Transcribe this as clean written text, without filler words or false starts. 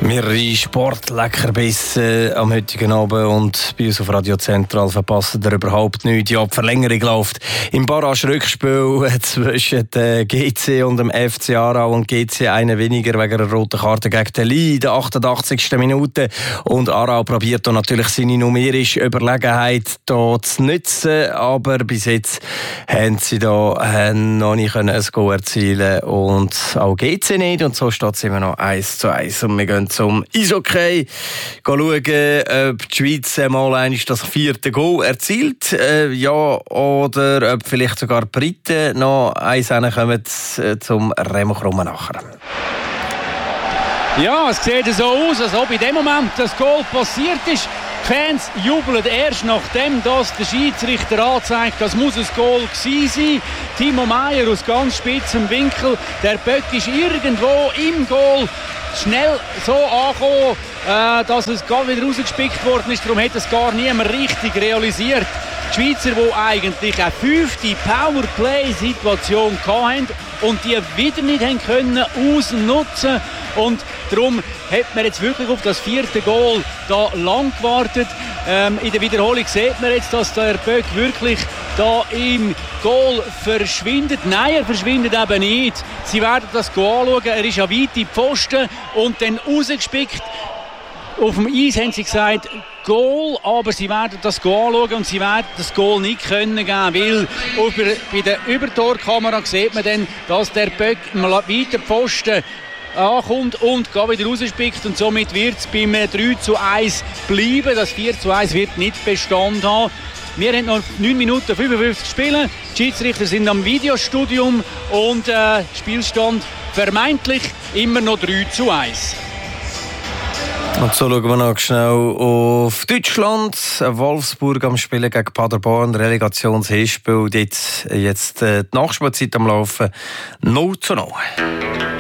Mehrere Sportleckerbisse am heutigen Abend und bei uns auf Radio Zentral verpassen ihr überhaupt nichts. Ja, die Verlängerung läuft im Barrage-Rückspiel zwischen GC und dem FC Aarau und GC eine weniger wegen einer roten Karte gegen den Lee in der 88. Minute. Und Aarau probiert da natürlich seine numerische Überlegenheit da zu nutzen, aber bis jetzt haben sie da noch nicht ein Goal erzielen und auch GC nicht und so steht es immer noch 1:1 und wir gehen zum Eishockey. Schauen, ob die Schweiz mal das 4. Goal erzielt. Oder ob vielleicht sogar die Briten noch eins kommen zum Remo Krummenacher. Ja, es sieht so aus, als ob in dem Moment das Goal passiert ist. Die Fans jubeln erst nachdem das der Schiedsrichter anzeigt, das muss ein Goal gewesen sein. Timo Meier aus ganz spitzem Winkel. Der Böck ist irgendwo im Goal schnell so angekommen, dass es gar wieder rausgespickt worden ist. Darum hat es gar niemand richtig realisiert. Die Schweizer, die eigentlich eine 5. Powerplay-Situation hatten und die wieder nicht haben können ausnutzen. Und darum hat man jetzt wirklich auf das 4. Goal da lang gewartet. In der Wiederholung sieht man jetzt, dass der Böck wirklich da im Goal verschwindet. Nein, er verschwindet eben nicht. Sie werden das Goal anschauen. Er ist ja weit in die Pfosten und dann rausgespickt. Auf dem Eis haben sie gesagt, Goal, aber sie werden das Goal anschauen und sie werden das Goal nicht können geben, weil bei der Übertorkamera sieht man dann, dass der Böck im weiten Pfosten ankommt und wieder rauspickt und somit wird es beim 3:1 bleiben. Das 4:1 wird nicht Bestand haben. Wir haben noch 9 Minuten 55 spielen. Die Schiedsrichter sind am Videostudium und Spielstand vermeintlich immer noch 3:1. Und so schauen wir noch schnell auf Deutschland. Wolfsburg am Spielen gegen Paderborn, Relegationshinspiel. Jetzt die Nachspielzeit am Laufen. 0:0.